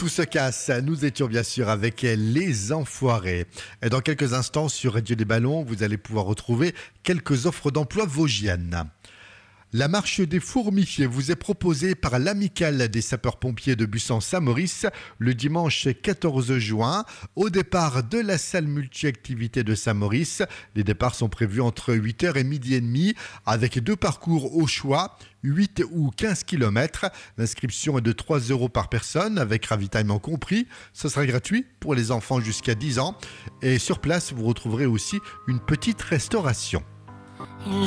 tout se casse, nous étions bien sûr avec les Enfoirés. Et dans quelques instants sur Radio des Ballons, vous allez pouvoir retrouver quelques offres d'emploi vosgiennes. La marche des fourmis vous est proposée par l'amicale des sapeurs-pompiers de Bussan-Saint-Maurice le dimanche 14 juin au départ de la salle multi-activité de Saint-Maurice. Les départs sont prévus entre 8h et midi et demi avec 2 parcours au choix, 8 ou 15 km. L'inscription est de 3 € par personne avec ravitaillement compris. Ce sera gratuit pour les enfants jusqu'à 10 ans. Et sur place, vous retrouverez aussi une petite restauration.